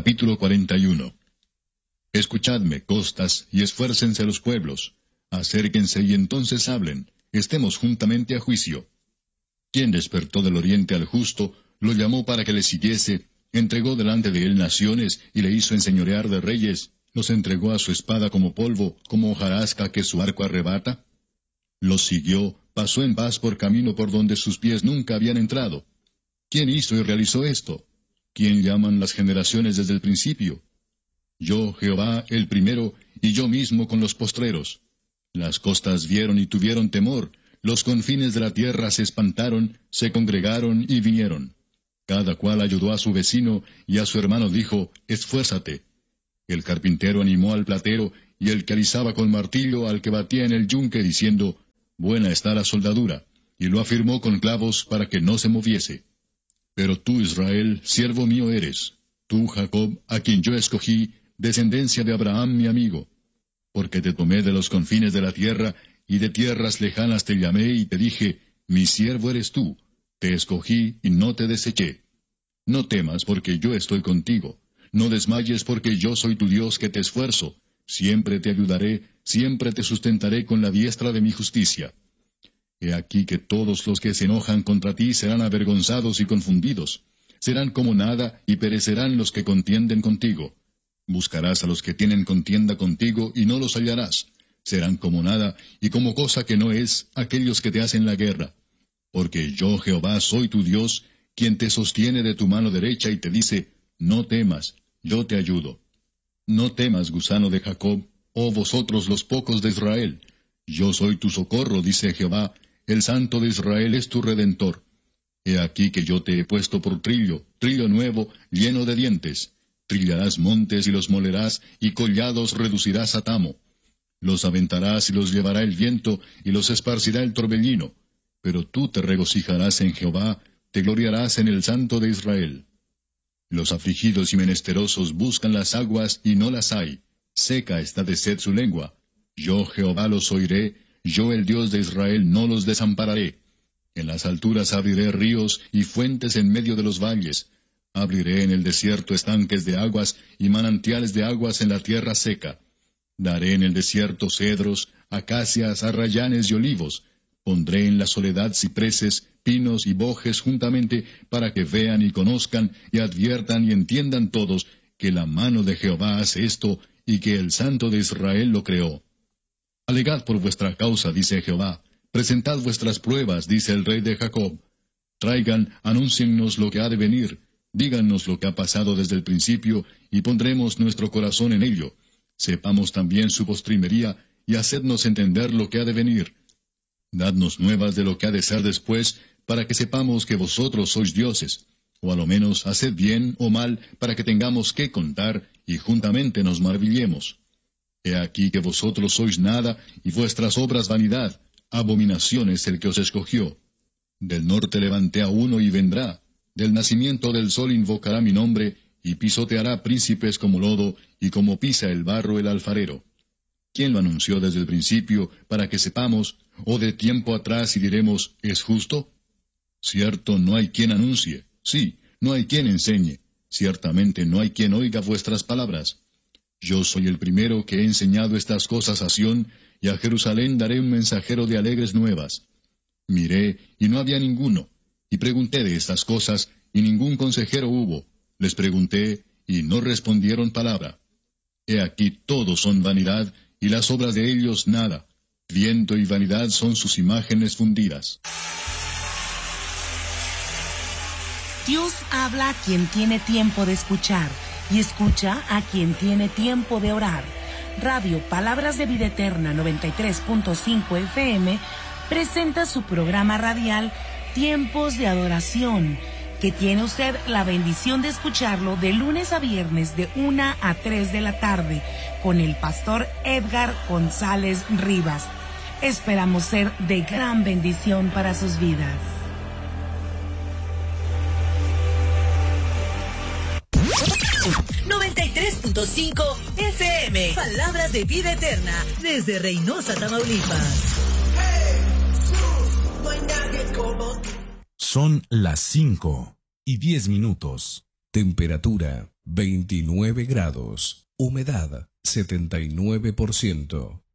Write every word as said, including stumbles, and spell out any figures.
Capítulo cuarenta y uno. Escuchadme, costas, y esfuércense los pueblos. Acérquense y entonces hablen. Estemos juntamente a juicio. Quien despertó del oriente al justo, lo llamó para que le siguiese, entregó delante de él naciones, y le hizo enseñorear de reyes, los entregó a su espada como polvo, como hojarasca que su arco arrebata. Los siguió, pasó en paz por camino por donde sus pies nunca habían entrado. ¿Quién hizo y realizó esto? ¿Quién llaman las generaciones desde el principio? Yo, Jehová, el primero, y yo mismo con los postreros. Las costas vieron y tuvieron temor, los confines de la tierra se espantaron, se congregaron y vinieron. Cada cual ayudó a su vecino, y a su hermano dijo, esfuérzate. El carpintero animó al platero, y el que alisaba con martillo al que batía en el yunque, diciendo, buena está la soldadura, y lo afirmó con clavos para que no se moviese. Pero tú, Israel, siervo mío eres, tú, Jacob, a quien yo escogí, descendencia de Abraham mi amigo. Porque te tomé de los confines de la tierra, y de tierras lejanas te llamé, y te dije, mi siervo eres tú, te escogí y no te deseché. No temas, porque yo estoy contigo, no desmayes, porque yo soy tu Dios que te esfuerzo, siempre te ayudaré, siempre te sustentaré con la diestra de mi justicia. He aquí que todos los que se enojan contra ti serán avergonzados y confundidos, serán como nada, y perecerán los que contienden contigo. Buscarás a los que tienen contienda contigo, y no los hallarás. Serán como nada, y como cosa que no es, aquellos que te hacen la guerra. Porque yo, Jehová, soy tu Dios, quien te sostiene de tu mano derecha, y te dice, no temas, yo te ayudo. No temas, gusano de Jacob, oh vosotros los pocos de Israel. Yo soy tu socorro, dice Jehová, el Santo de Israel es tu Redentor. He aquí que yo te he puesto por trillo, trillo nuevo, lleno de dientes. Trillarás montes y los molerás, y collados reducirás a tamo. Los aventarás y los llevará el viento, y los esparcirá el torbellino. Pero tú te regocijarás en Jehová, te gloriarás en el Santo de Israel. Los afligidos y menesterosos buscan las aguas, y no las hay. Seca está de sed su lengua. Yo, Jehová, los oiré, yo, el Dios de Israel, no los desampararé. En las alturas abriré ríos y fuentes en medio de los valles. Abriré en el desierto estanques de aguas y manantiales de aguas en la tierra seca. Daré en el desierto cedros, acacias, arrayanes y olivos. Pondré en la soledad cipreses, pinos y bojes juntamente, para que vean y conozcan, y adviertan y entiendan todos, que la mano de Jehová hace esto, y que el Santo de Israel lo creó. Alegad por vuestra causa, dice Jehová. Presentad vuestras pruebas, dice el Rey de Jacob. Traigan, anúnciennos lo que ha de venir. Díganos lo que ha pasado desde el principio, y pondremos nuestro corazón en ello. Sepamos también su postrimería, y hacednos entender lo que ha de venir. Dadnos nuevas de lo que ha de ser después, para que sepamos que vosotros sois dioses. O a lo menos haced bien o mal, para que tengamos que contar, y juntamente nos maravillemos. He aquí que vosotros sois nada, y vuestras obras vanidad. Abominación es el que os escogió. Del norte levanté a uno y vendrá. Del nacimiento del sol invocará mi nombre, y pisoteará príncipes como lodo, y como pisa el barro el alfarero. ¿Quién lo anunció desde el principio, para que sepamos, o de tiempo atrás y diremos, ¿es justo? Cierto, no hay quien anuncie, sí, no hay quien enseñe, ciertamente no hay quien oiga vuestras palabras. Yo soy el primero que he enseñado estas cosas a Sión, y a Jerusalén daré un mensajero de alegres nuevas. Miré, y no había ninguno, y pregunté de estas cosas, y ningún consejero hubo. Les pregunté, y no respondieron palabra. He aquí todos son vanidad, y las obras de ellos nada. Viento y vanidad son sus imágenes fundidas. Dios habla a quien tiene tiempo de escuchar, y escucha a quien tiene tiempo de orar. Radio Palabras de Vida Eterna noventa y tres punto cinco F M presenta su programa radial Tiempos de Adoración, que tiene usted la bendición de escucharlo de lunes a viernes de una a tres de la tarde con el pastor Edgar González Rivas. Esperamos ser de gran bendición para sus vidas. noventa y tres punto cinco F M, Palabras de Vida Eterna, desde Reynosa, Tamaulipas. Son las cinco y diez minutos. Temperatura veintinueve grados. Humedad setenta y nueve por ciento.